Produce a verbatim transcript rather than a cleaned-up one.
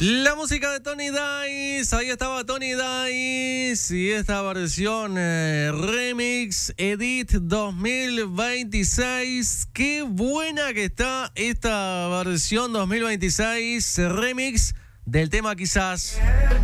La música de Tony Dice, ahí estaba Tony Dice y esta versión eh, remix Edit dos mil veintiséis. Qué buena que está esta versión dos mil veintiséis remix del tema Quizás.